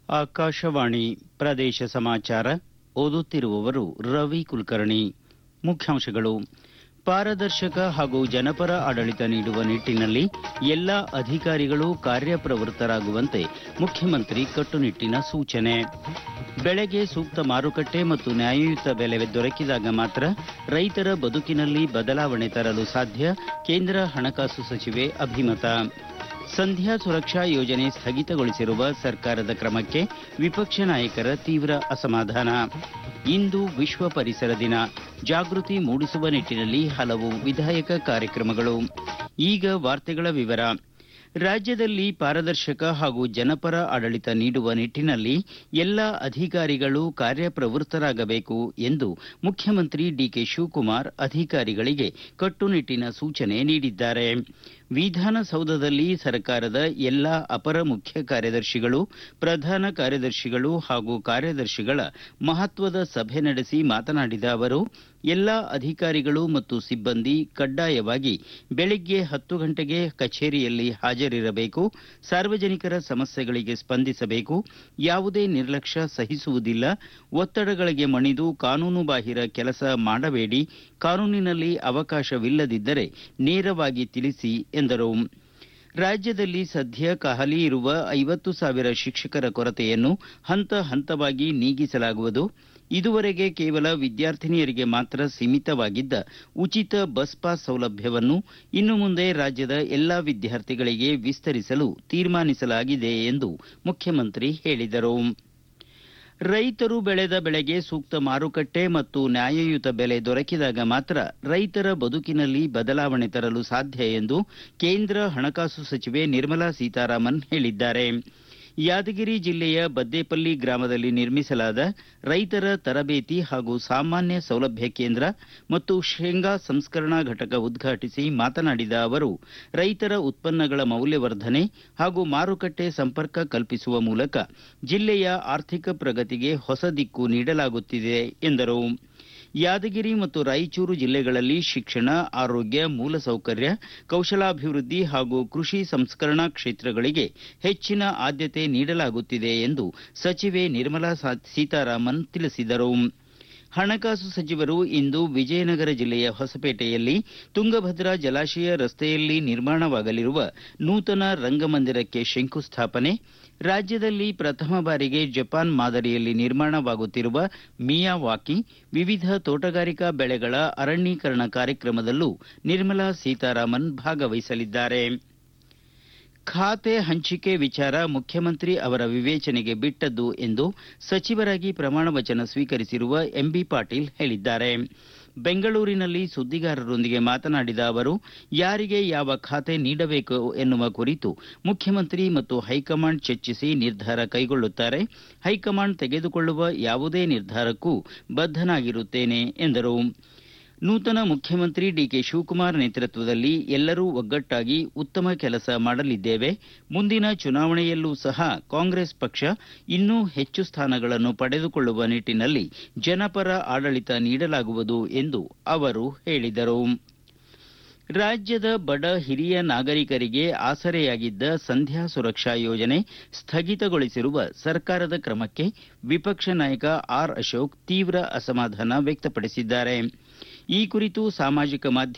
ಆಕಾಶವಾಣಿ ಪ್ರದೇಶ ಸಮಾಚಾರ ಓದುತ್ತಿರುವವರು ರವಿ ಕುಲಕರ್ಣಿ. ಮುಖ್ಯಾಂಶಗಳು: ಪಾರದರ್ಶಕ ಹಾಗೂ ಜನಪರ ಆಡಳಿತ ನೀಡುವ ನಿಟ್ಟಿನಲ್ಲಿ ಎಲ್ಲ ಅಧಿಕಾರಿಗಳು ಕಾರ್ಯಪ್ರವೃತ್ತರಾಗುವಂತೆ ಮುಖ್ಯಮಂತ್ರಿ ಕಟ್ಟುನಿಟ್ಟಿನ ಸೂಚನೆ. ಬೆಳೆಗೆ ಸೂಕ್ತ ಮಾರುಕಟ್ಟೆ ಮತ್ತು ನ್ಯಾಯಯುತ ಬೆಲೆ ದೊರಕಿದಾಗ ಮಾತ್ರ ರೈತರ ಬದುಕಿನಲ್ಲಿ ಬದಲಾವಣೆ ತರಲು ಸಾಧ್ಯ. ಕೇಂದ್ರ ಹಣಕಾಸು ಸಚಿವೆ ಅಭಿಮತ. ಸಂಧ್ಯಾ ಸುರಕ್ಷಾ ಯೋಜನೆ ಸ್ಥಗಿತಗೊಳಿಸಿರುವ ಸರ್ಕಾರದ ಕ್ರಮಕ್ಕೆ ವಿಪಕ್ಷ ನಾಯಕರ ತೀವ್ರ ಅಸಮಾಧಾನ. ಇಂದು ವಿಶ್ವ ಪರಿಸರ ದಿನ. ಜಾಗೃತಿ ಮೂಡಿಸುವ ನಿಟ್ಟಿನಲ್ಲಿ ಹಲವು ವಿಧಾಯಕ ಕಾರ್ಯಕ್ರಮಗಳು. ಈಗ ವಾರ್ತೆಗಳ ವಿವರ. ರಾಜ್ಯದಲ್ಲಿ ಪಾರದರ್ಶಕ ಹಾಗೂ ಜನಪರ ಆಡಳಿತ ನೀಡುವ ನಿಟ್ಟಿನಲ್ಲಿ ಎಲ್ಲ ಅಧಿಕಾರಿಗಳು ಕಾರ್ಯಪ್ರವೃತ್ತರಾಗಬೇಕು ಎಂದು ಮುಖ್ಯಮಂತ್ರಿ ಡಿಕೆ ಶಿವಕುಮಾರ್ ಅಧಿಕಾರಿಗಳಿಗೆ ಕಟ್ಟುನಿಟ್ಟಿನ ಸೂಚನೆ ನೀಡಿದ್ದಾರೆ. ವಿಧಾನಸೌಧದಲ್ಲಿ ಸರ್ಕಾರದ ಎಲ್ಲ ಅಪರ ಮುಖ್ಯ ಕಾರ್ಯದರ್ಶಿಗಳು, ಪ್ರಧಾನ ಕಾರ್ಯದರ್ಶಿಗಳು ಹಾಗೂ ಕಾರ್ಯದರ್ಶಿಗಳ ಮಹತ್ವದ ಸಭೆ ನಡೆಸಿ ಮಾತನಾಡಿದ ಅವರು, ಎಲ್ಲ ಅಧಿಕಾರಿಗಳು ಮತ್ತು ಸಿಬ್ಬಂದಿ ಕಡ್ಡಾಯವಾಗಿ ಬೆಳಿಗ್ಗೆ 10 ಗಂಟೆಗೆ ಕಚೇರಿಯಲ್ಲಿ ಹಾಜರಿರಬೇಕು. ಸಾರ್ವಜನಿಕರ ಸಮಸ್ಯೆಗಳಿಗೆ ಸ್ಪಂದಿಸಬೇಕು. ಯಾವುದೇ ನಿರ್ಲಕ್ಷ್ಯ ಸಹಿಸುವುದಿಲ್ಲ. ಒತ್ತಡಗಳಿಗೆ ಮಣಿದು ಕಾನೂನುಬಾಹಿರ ಕೆಲಸ ಮಾಡಬೇಡಿ. ಕಾನೂನಿನಲ್ಲಿ ಅವಕಾಶವಿಲ್ಲದಿದ್ದರೆ ನೇರವಾಗಿ ತಿಳಿಸಿ ಎಂದರು. ರಾಜ್ಯದಲ್ಲಿ ಸದ್ಯ ಖಾಲಿ ಇರುವ 50,000 ಶಿಕ್ಷಕರ ಕೊರತೆಯನ್ನು ಹಂತ ಹಂತವಾಗಿ ನೀಗಿಸಲಾಗುವುದು. ಇದುವರೆಗೆ ಕೇವಲ ವಿದ್ಯಾರ್ಥಿನಿಯರಿಗೆ ಮಾತ್ರ ಸೀಮಿತವಾಗಿದ್ದ ಉಚಿತ ಬಸ್ ಪಾಸ್ ಸೌಲಭ್ಯವನ್ನು ಇನ್ನು ಮುಂದೆ ರಾಜ್ಯದ ಎಲ್ಲಾ ವಿದ್ಯಾರ್ಥಿಗಳಿಗೆ ವಿಸ್ತರಿಸಲು ತೀರ್ಮಾನಿಸಲಾಗಿದೆ ಎಂದು ಮುಖ್ಯಮಂತ್ರಿ ಹೇಳಿದರು. ರೈತರು ಬೆಳೆದ ಬೆಳೆಗೆ ಸೂಕ್ತ ಮಾರುಕಟ್ಟೆ ಮತ್ತು ನ್ಯಾಯಯುತ ಬೆಲೆ ದೊರಕಿದಾಗ ಮಾತ್ರ ರೈತರ ಬದುಕಿನಲ್ಲಿ ಬದಲಾವಣೆ ತರಲು ಸಾಧ್ಯ ಎಂದು ಕೇಂದ್ರ ಹಣಕಾಸು ಸಚಿವೆ ನಿರ್ಮಲಾ ಸೀತಾರಾಮನ್ ಹೇಳಿದ್ದಾರೆ. ಯಾದಗಿರಿ ಜಿಲ್ಲೆಯ ಬದ್ದೇಪಲ್ಲಿ ಗ್ರಾಮದಲ್ಲಿ ನಿರ್ಮಿಸಲಾದ ರೈತರ ತರಬೇತಿ ಹಾಗೂ ಸಾಮಾನ್ಯ ಸೌಲಭ್ಯ ಕೇಂದ್ರ ಮತ್ತು ಶೇಂಗಾ ಸಂಸ್ಕರಣಾ ಘಟಕ ಉದ್ಘಾಟಿಸಿ ಮಾತನಾಡಿದ ಅವರು, ರೈತರ ಉತ್ಪನ್ನಗಳ ಮೌಲ್ಯವರ್ಧನೆ ಹಾಗೂ ಮಾರುಕಟ್ಟೆ ಸಂಪರ್ಕ ಕಲ್ಪಿಸುವ ಮೂಲಕ ಜಿಲ್ಲೆಯ ಆರ್ಥಿಕ ಪ್ರಗತಿಗೆ ಹೊಸ ದಿಕ್ಕು ನೀಡಲಾಗುತ್ತಿದೆ ಎಂದರು. ಯಾದಗಿರಿ ಮತ್ತು ರಾಯಚೂರು ಜಿಲ್ಲೆಗಳಲ್ಲಿ ಶಿಕ್ಷಣ, ಆರೋಗ್ಯ, ಮೂಲಸೌಕರ್ಯ, ಕೌಶಲಾಭಿವೃದ್ಧಿ ಹಾಗೂ ಕೃಷಿ ಸಂಸ್ಕರಣಾ ಕ್ಷೇತ್ರಗಳಿಗೆ ಹೆಚ್ಚಿನ ಆದ್ಯತೆ ನೀಡಲಾಗುತ್ತಿದೆ ಎಂದು ಸಚಿವೆ ನಿರ್ಮಲಾ ಸೀತಾರಾಮನ್ ತಿಳಿಸಿದರು. ಹಣಕಾಸು ಸಚಿವರು ಇಂದು ವಿಜಯನಗರ ಜಿಲ್ಲೆಯ ಹೊಸಪೇಟೆಯಲ್ಲಿ ತುಂಗಭದ್ರಾ ಜಲಾಶಯ ರಸ್ತೆಯಲ್ಲಿ ನಿರ್ಮಾಣವಾಗಲಿರುವ ನೂತನ ರಂಗಮಂದಿರಕ್ಕೆ ಶಂಕುಸ್ಥಾಪನೆ, ರಾಜ್ಯದಲ್ಲಿ ಪ್ರಥಮ ಬಾರಿಗೆ ಜಪಾನ್ ಮಾದರಿಯಲ್ಲಿ ನಿರ್ಮಾಣವಾಗುತ್ತಿರುವ ಮಿಯಾವಾಕಿ, ವಿವಿಧ ತೋಟಗಾರಿಕಾ ಬೆಳೆಗಳ ಅರಣ್ಯೀಕರಣ ಕಾರ್ಯಕ್ರಮದಲ್ಲೂ ನಿರ್ಮಲಾ ಸೀತಾರಾಮನ್ ಭಾಗವಹಿಸಲಿದ್ದಾರೆ. ಖಾತೆ ಹಂಚಿಕೆ ವಿಚಾರ ಮುಖ್ಯಮಂತ್ರಿ ಅವರ ವಿವೇಚನೆಗೆ ಬಿಟ್ಟದ್ದು ಎಂದು ಸಚಿವರಾಗಿ ಪ್ರಮಾಣ ವಚನ ಸ್ವೀಕರಿಸಿರುವ ಎಂಬಿ ಪಾಟೀಲ್ ಹೇಳಿದ್ದಾರೆ. ಬೆಂಗಳೂರಿನಲ್ಲಿ ಸುದ್ದಿಗಾರರೊಂದಿಗೆ ಮಾತನಾಡಿದ ಅವರು, ಯಾರಿಗೆ ಯಾವ ಖಾತೆ ನೀಡಬೇಕು ಎನ್ನುವ ಕುರಿತು ಮುಖ್ಯಮಂತ್ರಿ ಮತ್ತು ಹೈಕಮಾಂಡ್ ಚರ್ಚಿಸಿ ನಿರ್ಧಾರ ಕೈಗೊಳ್ಳುತ್ತಾರೆ. ಹೈಕಮಾಂಡ್ ತೆಗೆದುಕೊಳ್ಳುವ ಯಾವುದೇ ನಿರ್ಧಾರಕ್ಕೂ ಬದ್ಧನಾಗಿರುತ್ತೇನೆ ಎಂದರು. ನೂತನ ಮುಖ್ಯಮಂತ್ರಿ ಡಿಕೆ ಶಿವಕುಮಾರ್ ನೇತೃತ್ವದಲ್ಲಿ ಎಲ್ಲರೂ ಒಗ್ಗಟ್ಟಾಗಿ ಉತ್ತಮ ಕೆಲಸ ಮಾಡಲಿದ್ದೇವೆ. ಮುಂದಿನ ಚುನಾವಣೆಯಲ್ಲೂ ಸಹ ಕಾಂಗ್ರೆಸ್ ಪಕ್ಷ ಇನ್ನೂ ಹೆಚ್ಚು ಸ್ಥಾನಗಳನ್ನು ಪಡೆದುಕೊಳ್ಳುವ ನಿಟ್ಟಿನಲ್ಲಿ ಜನಪರ ಆಡಳಿತ ನೀಡಲಾಗುವುದು ಎಂದು ಅವರು ಹೇಳಿದರು. ರಾಜ್ಯದ ಬಡ ಹಿರಿಯ ನಾಗರಿಕರಿಗೆ ಆಸರೆಯಾಗಿದ್ದ ಸಂಧ್ಯಾ ಸುರಕ್ಷಾ ಯೋಜನೆ ಸ್ಥಗಿತಗೊಳಿಸಿರುವ ಸರ್ಕಾರದ ಕ್ರಮಕ್ಕೆ ವಿಪಕ್ಷ ನಾಯಕ ಆರ್ ಅಶೋಕ್ ತೀವ್ರ ಅಸಮಾಧಾನ ವ್ಯಕ್ತಪಡಿಸಿದ್ದಾರೆ. ಈ ಕುರಿತು ಸಾಮಾಜಿಕ ಮಾಧ್ಯಮ